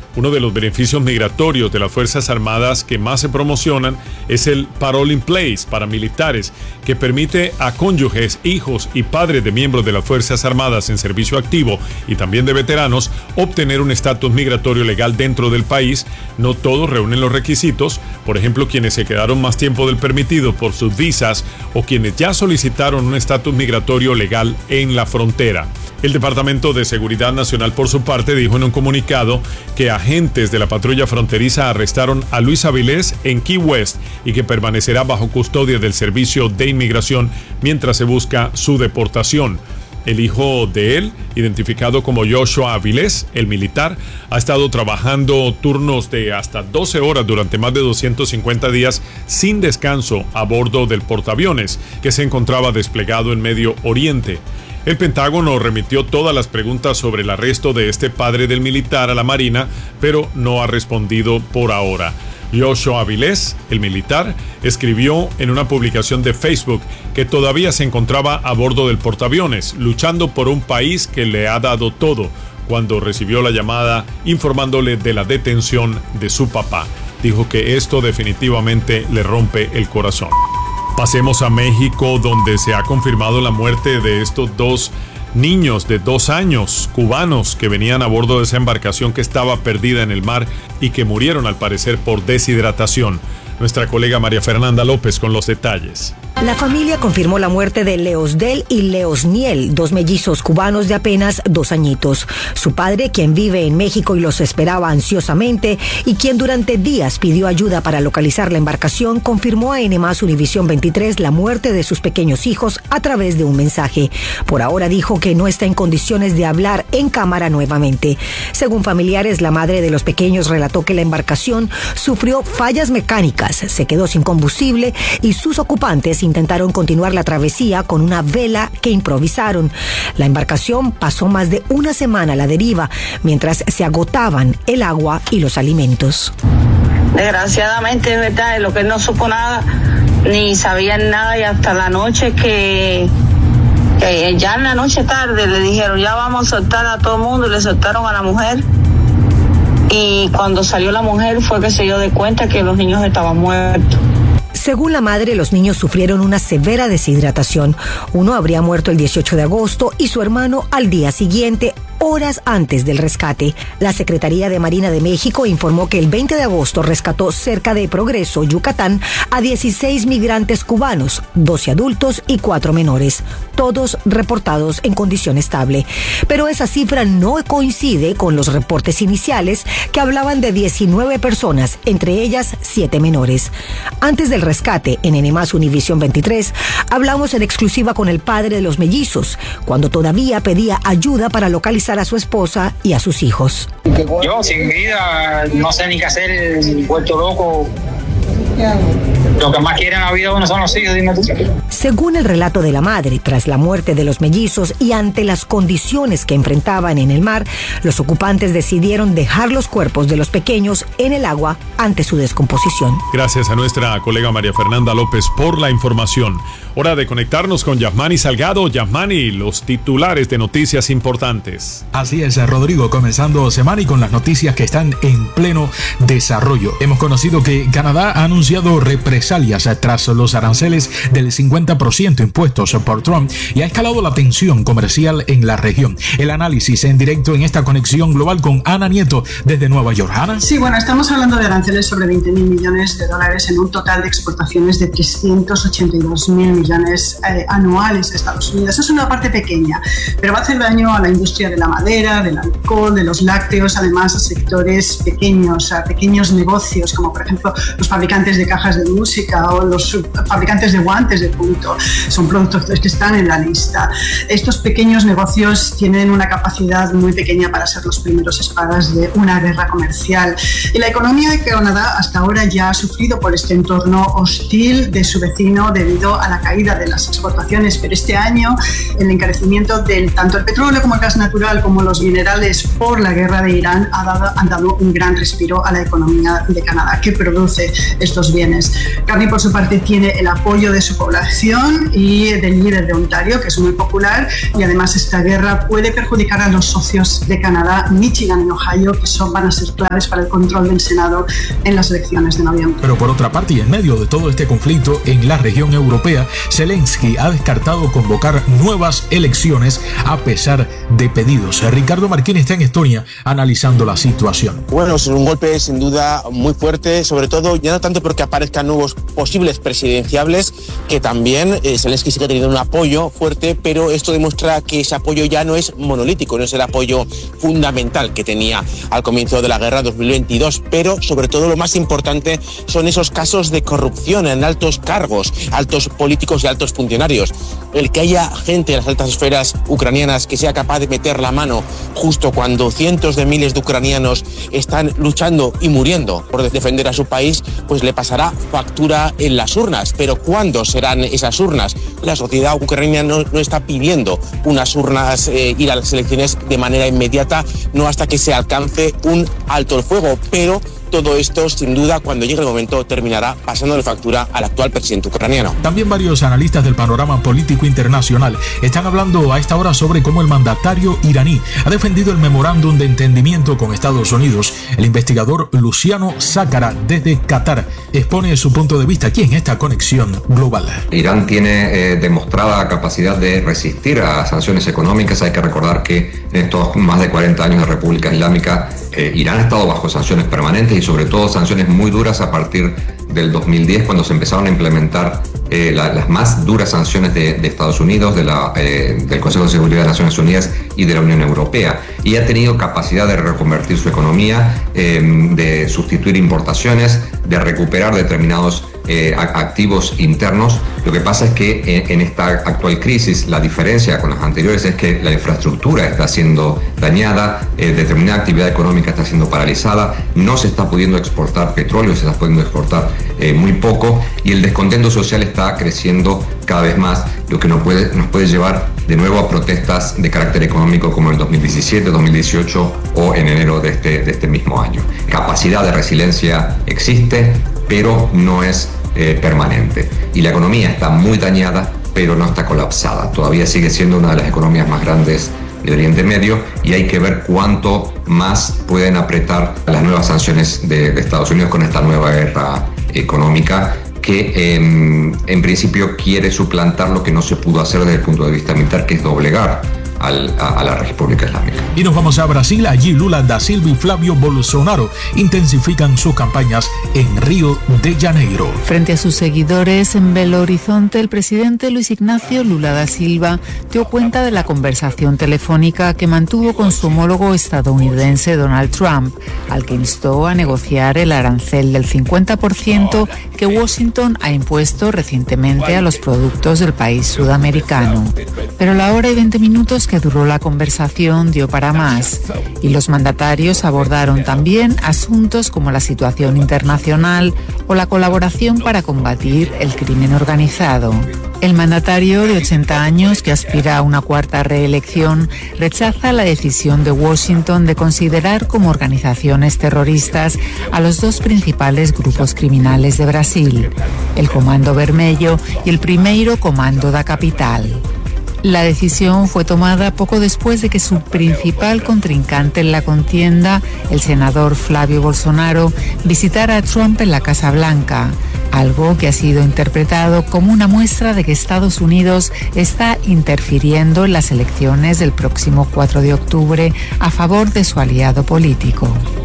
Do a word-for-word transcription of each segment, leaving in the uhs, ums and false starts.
Uno de los beneficios migratorios de las Fuerzas Armadas que más se promocionan es el Parole in Place para militares, que permite a cónyuges, hijos y padres de miembros de las Fuerzas Armadas en servicio activo y también de veteranos obtener un estatus migratorio legal dentro del país. No todos reúnen los requisitos, por ejemplo, quienes se quedaron más tiempo del permitido por sus visas o quienes ya solicitaron un estatus migratorio legal en la frontera. El Departamento de Seguridad Nacional, por su parte, dijo en un comunicado que agentes de la patrulla fronteriza arrestaron a Luis Avilés en Key West y que permanecerá bajo custodia del Servicio de Inmigración mientras se busca su deportación. El hijo de él, identificado como Joshua Avilés, el militar, ha estado trabajando turnos de hasta doce horas durante más de doscientos cincuenta días sin descanso a bordo del portaaviones que se encontraba desplegado en Medio Oriente. El Pentágono remitió todas las preguntas sobre el arresto de este padre del militar a la Marina, pero no ha respondido por ahora. Joshua Avilés, el militar, escribió en una publicación de Facebook que todavía se encontraba a bordo del portaaviones, luchando por un país que le ha dado todo, cuando recibió la llamada informándole de la detención de su papá. Dijo que esto definitivamente le rompe el corazón. Pasemos a México, donde se ha confirmado la muerte de estos dos niños de dos años cubanos que venían a bordo de esa embarcación que estaba perdida en el mar y que murieron al parecer por deshidratación. Nuestra colega María Fernanda López con los detalles. La familia confirmó la muerte de Leosdel y Leosniel, dos mellizos cubanos de apenas dos añitos. Su padre, quien vive en México y los esperaba ansiosamente y quien durante días pidió ayuda para localizar la embarcación, confirmó a N más Univisión veintitrés la muerte de sus pequeños hijos a través de un mensaje. Por ahora dijo que no está en condiciones de hablar en cámara nuevamente. Según familiares, la madre de los pequeños relató que la embarcación sufrió fallas mecánicas, se quedó sin combustible y sus ocupantes intentaron continuar la travesía con una vela que improvisaron. La embarcación pasó más de una semana a la deriva mientras se agotaban el agua y los alimentos. Desgraciadamente, es verdad, de lo que él no supo nada, ni sabían nada, y hasta la noche que, que ya en la noche tarde le dijeron ya vamos a soltar a todo el mundo, y le soltaron a la mujer. Y cuando salió la mujer fue que se dio de cuenta que los niños estaban muertos. Según la madre, los niños sufrieron una severa deshidratación. Uno habría muerto el dieciocho de agosto y su hermano al día siguiente, horas antes del rescate. La Secretaría de Marina de México informó que el veinte de agosto rescató cerca de Progreso, Yucatán, a dieciséis migrantes cubanos, doce adultos y cuatro menores, todos reportados en condición estable. Pero esa cifra no coincide con los reportes iniciales que hablaban de diecinueve personas, entre ellas siete menores. Antes del rescate, en N más Univisión veintitrés, hablamos en exclusiva con el padre de los mellizos, cuando todavía pedía ayuda para localizar a su esposa y a sus hijos. Yo sin vida no sé ni qué hacer, vuelto loco. Lo que más quiere en la vida uno son los hijos, dime tú. Según el relato de la madre, tras la muerte de los mellizos y ante las condiciones que enfrentaban en el mar, los ocupantes decidieron dejar los cuerpos de los pequeños en el agua ante su descomposición. Gracias a nuestra colega María Fernanda López por la información. Hora de conectarnos con Yasmani Salgado. Yasmani, los titulares de noticias importantes. Así es, Rodrigo, comenzando semana y con las noticias que están en pleno desarrollo. Hemos conocido que Canadá ha anunciado represalias tras los aranceles del cincuenta por ciento impuestos por Trump y ha escalado la tensión comercial en la región. El análisis en directo en esta conexión global con Ana Nieto desde Nueva York. Ana. Sí, bueno, estamos hablando de aranceles sobre veinte mil millones de dólares en un total de exportaciones de trescientos ochenta y dos mil millones eh, anuales a Estados Unidos. Eso es una parte pequeña, pero va a hacer daño a la industria de la madera, del alcohol, de los lácteos, además a sectores pequeños, a pequeños negocios, como por ejemplo los fabricantes de cajas de música o los fabricantes de guantes de punto. Son productos que están en la lista. Estos pequeños negocios tienen una capacidad muy pequeña para ser los primeros espadas de una guerra comercial. Y la economía de Canadá hasta ahora ya ha sufrido por este entorno hostil de su vecino debido a la caída de las exportaciones, pero este año el encarecimiento del tanto el petróleo como el gas natural como los minerales por la guerra de Irán ha dado, han dado un gran respiro a la economía de Canadá, que produce estos estos bienes. Carney, por su parte, tiene el apoyo de su población y del líder de Ontario, que es muy popular, y además esta guerra puede perjudicar a los socios de Canadá, Michigan y Ohio, que son, van a ser claves para el control del Senado en las elecciones de noviembre. Pero por otra parte, y en medio de todo este conflicto en la región europea, Zelensky ha descartado convocar nuevas elecciones a pesar de pedidos. Ricardo Marquín está en Estonia analizando la situación. Bueno, es un golpe sin duda muy fuerte, sobre todo ya no tanto porque aparezcan nuevos posibles presidenciables, que también eh, Zelensky sí que ha tenido un apoyo fuerte, pero esto demuestra que ese apoyo ya no es monolítico, no es el apoyo fundamental que tenía al comienzo de la guerra dos mil veintidós, pero sobre todo lo más importante son esos casos de corrupción en altos cargos, altos políticos y altos funcionarios. El que haya gente en las altas esferas ucranianas que sea capaz de meter la mano justo cuando cientos de miles de ucranianos están luchando y muriendo por defender a su país, pues le pasará factura en las urnas. Pero ¿cuándo serán esas urnas? La sociedad ucraniana no, no está pidiendo unas urnas, eh, ir a las elecciones de manera inmediata, no hasta que se alcance un alto el fuego, pero todo esto, sin duda, cuando llegue el momento, terminará pasándole factura al actual presidente ucraniano. También varios analistas del panorama político internacional están hablando a esta hora sobre cómo el mandatario iraní ha defendido el memorándum de entendimiento con Estados Unidos. El investigador Luciano Zácara, desde Qatar, expone su punto de vista aquí en esta conexión global. Irán tiene eh, demostrada capacidad de resistir a sanciones económicas. Hay que recordar que en estos más de cuarenta años de República Islámica, eh, Irán ha estado bajo sanciones permanentes y sobre todo sanciones muy duras a partir del dos mil diez, cuando se empezaron a implementar eh, la, las más duras sanciones de, de Estados Unidos, de la, eh, del Consejo de Seguridad de Naciones Unidas y de la Unión Europea. Y ha tenido capacidad de reconvertir su economía, eh, de sustituir importaciones, de recuperar determinados eh, activos internos. Lo que pasa es que en, en esta actual crisis, la diferencia con las anteriores es que la infraestructura está siendo dañada, eh, determinada actividad económica está siendo paralizada, no se está pudiendo exportar petróleo, se está pudiendo exportar eh, muy poco, y el descontento social está creciendo cada vez más, lo que nos puede, nos puede llevar de nuevo a protestas de carácter económico como en el dos mil diecisiete, dos mil dieciocho o en enero de este, de este mismo año. Capacidad de resiliencia existe, pero no es eh, permanente. Y la economía está muy dañada, pero no está colapsada. Todavía sigue siendo una de las economías más grandes de Oriente Medio, y hay que ver cuánto más pueden apretar las nuevas sanciones de, de Estados Unidos con esta nueva guerra económica que eh, en principio quiere suplantar lo que no se pudo hacer desde el punto de vista militar, que es doblegar Al, a, a la República Islámica. Y nos vamos a Brasil. Allí Lula da Silva y Flavio Bolsonaro intensifican sus campañas en Río de Janeiro. Frente a sus seguidores en Belo Horizonte, el presidente Luis Ignacio Lula da Silva dio cuenta de la conversación telefónica que mantuvo con su homólogo estadounidense Donald Trump, al que instó a negociar el arancel del cincuenta por ciento que Washington ha impuesto recientemente a los productos del país sudamericano. Pero la hora y veinte minutos que duró la conversación dio para más, y los mandatarios abordaron también asuntos como la situación internacional o la colaboración para combatir el crimen organizado. El mandatario de ochenta años, que aspira a una cuarta reelección, rechaza la decisión de Washington de considerar como organizaciones terroristas a los dos principales grupos criminales de Brasil, el Comando Vermelho y el Primeiro Comando da Capital. La decisión fue tomada poco después de que su principal contrincante en la contienda, el senador Flavio Bolsonaro, visitara a Trump en la Casa Blanca, algo que ha sido interpretado como una muestra de que Estados Unidos está interfiriendo en las elecciones del próximo cuatro de octubre a favor de su aliado político.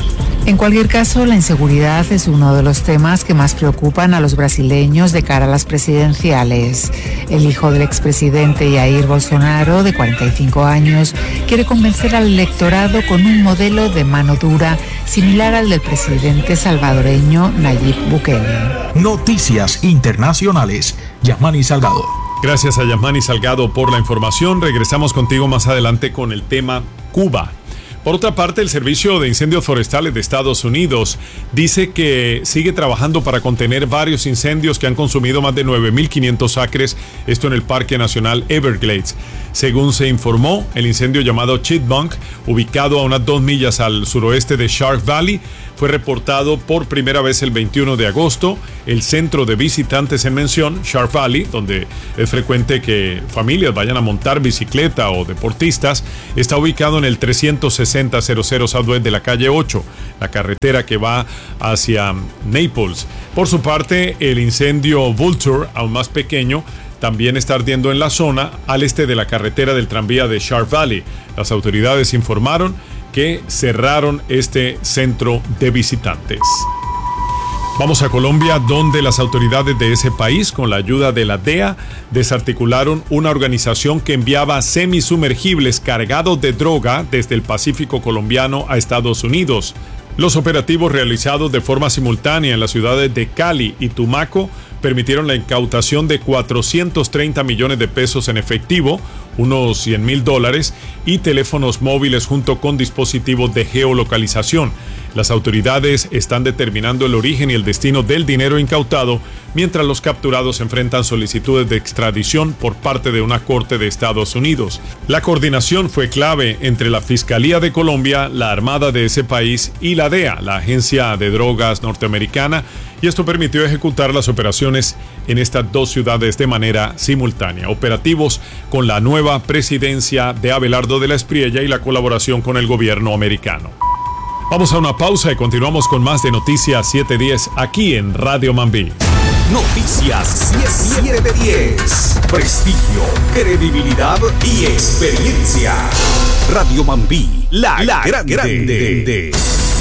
En cualquier caso, la inseguridad es uno de los temas que más preocupan a los brasileños de cara a las presidenciales. El hijo del expresidente Jair Bolsonaro, de cuarenta y cinco años, quiere convencer al electorado con un modelo de mano dura similar al del presidente salvadoreño Nayib Bukele. Noticias internacionales. Yasmani Salgado. Gracias a Yasmani Salgado por la información. Regresamos contigo más adelante con el tema Cuba. Por otra parte, el Servicio de Incendios Forestales de Estados Unidos dice que sigue trabajando para contener varios incendios que han consumido más de nueve mil quinientos acres, esto en el Parque Nacional Everglades. Según se informó, el incendio llamado Chitbunk, ubicado a unas dos millas al suroeste de Shark Valley, fue reportado por primera vez el veintiuno de agosto. El centro de visitantes en mención, Shark Valley, donde es frecuente que familias vayan a montar bicicleta o deportistas, está ubicado en el trescientos sesenta cero cero Southwest de la calle ocho, la carretera que va hacia Naples. Por su parte, el incendio Vulture, aún más pequeño, también está ardiendo en la zona al este de la carretera del tranvía de Shark Valley. Las autoridades informaron que cerraron este centro de visitantes. Vamos a Colombia, donde las autoridades de ese país, con la ayuda de la D E A, desarticularon una organización que enviaba semisumergibles cargados de droga desde el Pacífico colombiano a Estados Unidos. Los operativos realizados de forma simultánea en las ciudades de Cali y Tumaco permitieron la incautación de cuatrocientos treinta millones de pesos en efectivo, unos cien mil dólares, y teléfonos móviles junto con dispositivos de geolocalización. Las autoridades están determinando el origen y el destino del dinero incautado, mientras los capturados enfrentan solicitudes de extradición por parte de una corte de Estados Unidos. La coordinación fue clave entre la Fiscalía de Colombia, la Armada de ese país y la D E A, la Agencia de Drogas norteamericana, y esto permitió ejecutar las operaciones en estas dos ciudades de manera simultánea. Operativos con la nueva presidencia de Abelardo de la Espriella y la colaboración con el gobierno americano. Vamos a una pausa y continuamos con más de Noticias siete diez aquí en Radio Mambí. Noticias siete diez. Prestigio, credibilidad y experiencia. Radio Mambí, la, la grande. grande.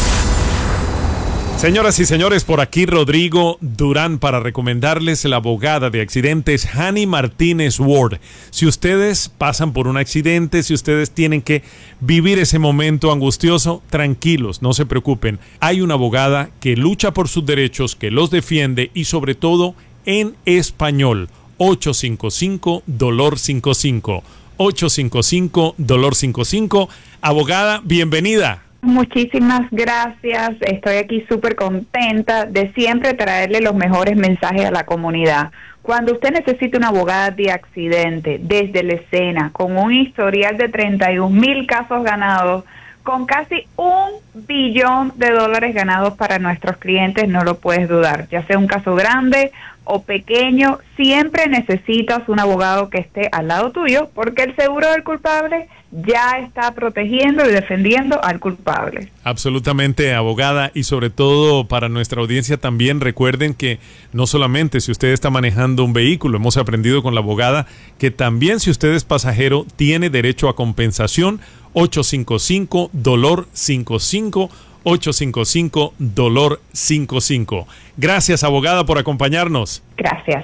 Señoras y señores, por aquí Rodrigo Durán para recomendarles la abogada de accidentes Hani Martínez Ward. Si ustedes pasan por un accidente, si ustedes tienen que vivir ese momento angustioso, tranquilos, no se preocupen. Hay una abogada que lucha por sus derechos, que los defiende y sobre todo en español. ocho cinco cinco dolor cincuenta y cinco. ocho cinco cinco dolor cincuenta y cinco. Abogada, bienvenida. Muchísimas gracias, estoy aquí súper contenta de siempre traerle los mejores mensajes a la comunidad. Cuando usted necesita una abogada de accidente desde la escena, con un historial de treinta y un mil casos ganados, con casi un billón de dólares ganados para nuestros clientes, no lo puedes dudar, ya sea un caso grande o pequeño, siempre necesitas un abogado que esté al lado tuyo, porque el seguro del culpable ya está protegiendo y defendiendo al culpable. Absolutamente, abogada, y sobre todo para nuestra audiencia también recuerden que no solamente si usted está manejando un vehículo, hemos aprendido con la abogada que también si usted es pasajero tiene derecho a compensación. Ocho cinco cinco dolor cincuenta y cinco. ocho cinco cinco dolor cincuenta y cinco. Gracias, abogada, por acompañarnos. Gracias.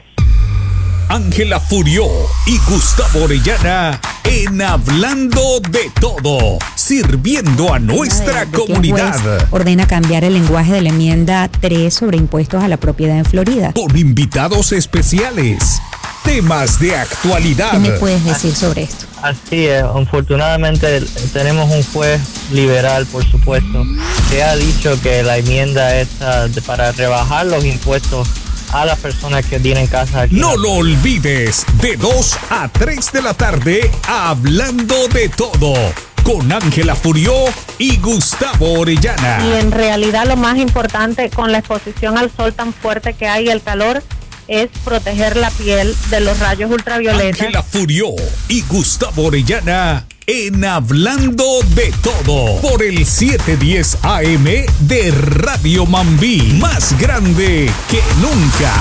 Ángela Furió y Gustavo Orellana en Hablando de Todo, sirviendo a nuestra comunidad. Ordena cambiar el lenguaje de la enmienda tres sobre impuestos a la propiedad en Florida. Con invitados especiales, temas de actualidad. ¿Qué me puedes decir sobre esto? Así es, afortunadamente tenemos un juez liberal, por supuesto, que ha dicho que la enmienda es uh, para rebajar los impuestos a las personas que tienen casa aquí. No lo olvides, de dos a tres de la tarde, Hablando de Todo, con Ángela Furió y Gustavo Orellana. Y en realidad lo más importante con la exposición al sol tan fuerte que hay y el calor es proteger la piel de los rayos ultravioletas. Ángela Furió y Gustavo Orellana en Hablando de Todo por el setecientos diez A M de Radio Mambí, más grande que nunca.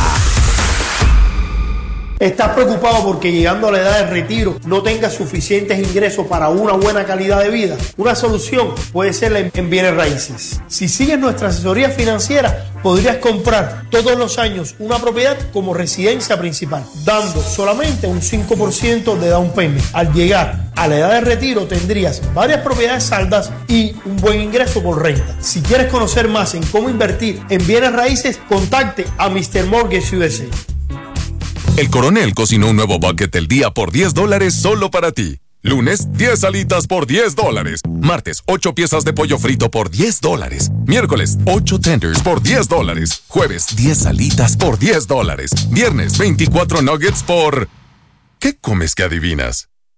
¿Estás preocupado porque llegando a la edad de retiro no tengas suficientes ingresos para una buena calidad de vida? Una solución puede ser en, en bienes raíces. Si sigues nuestra asesoría financiera, podrías comprar todos los años una propiedad como residencia principal, dando solamente un cinco por ciento de down payment. Al llegar a la edad de retiro tendrías varias propiedades saldas y un buen ingreso por renta. Si quieres conocer más en cómo invertir en bienes raíces, contacte a mister Mortgage U S A. El Coronel cocinó un nuevo bucket del día por diez dólares solo para ti. Lunes, diez alitas por diez dólares. Martes, ocho piezas de pollo frito por diez dólares. Miércoles, ocho tenders por diez dólares. Jueves, diez alitas por diez dólares. Viernes, veinticuatro nuggets por... ¿Qué comes que adivinas?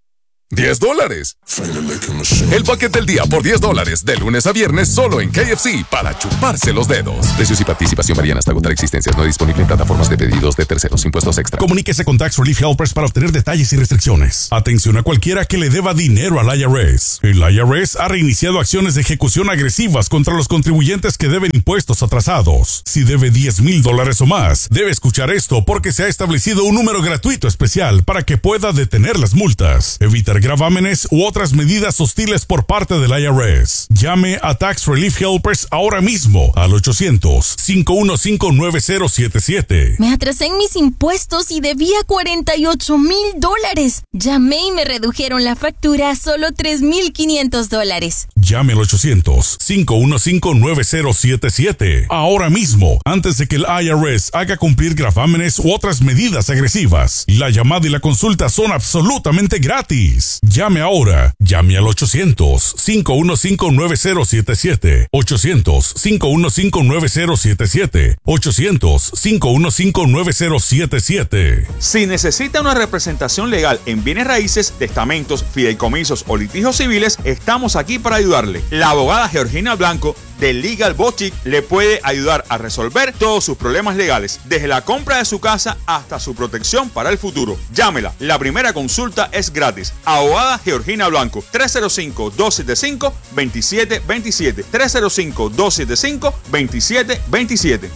diez dólares. El paquete del día por diez dólares, de lunes a viernes, solo en K F C, para chuparse los dedos. Precios y participación varían hasta agotar existencias. No disponible en plataformas de pedidos de terceros. Impuestos extra. Comuníquese con Tax Relief Helpers para obtener detalles y restricciones. Atención a cualquiera que le deba dinero al I R S. El I R S ha reiniciado acciones de ejecución agresivas contra los contribuyentes que deben impuestos atrasados. Si debe diez mil dólares o más, debe escuchar esto porque se ha establecido un número gratuito especial para que pueda detener las multas, evitar gravámenes u otras medidas hostiles por parte del I R S. Llame a Tax Relief Helpers ahora mismo al ochocientos, cinco uno cinco, nueve cero siete siete. Me atrasé en mis impuestos y debía cuarenta y ocho mil dólares. Llamé y me redujeron la factura a solo tres mil quinientos dólares. Llame al ochocientos, cinco uno cinco, nueve cero siete siete ahora mismo, antes de que el I R S haga cumplir gravámenes u otras medidas agresivas. La llamada y la consulta son absolutamente gratis. Llame ahora. Llame al ochocientos, cinco uno cinco, nueve cero siete siete. ochocientos, cinco uno cinco, nueve cero siete siete. ochocientos, cinco uno cinco, nueve cero siete siete. Si necesita una representación legal en bienes raíces, testamentos, fideicomisos o litigios civiles, estamos aquí para ayudarle. La abogada Georgina Blanco de Legal Boutique le puede ayudar a resolver todos sus problemas legales, desde la compra de su casa hasta su protección para el futuro. Llámela. La primera consulta es gratis. Abogada Georgina Blanco, tres cero cinco, dos siete cinco, dos siete dos siete, tres cero cinco, dos siete cinco, dos siete dos siete.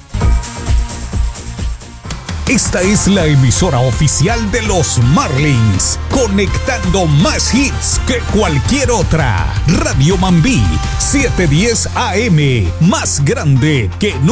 Esta es la emisora oficial de los Marlins, conectando más hits que cualquier otra. Radio Mambí, setecientos diez A M, más grande que nunca.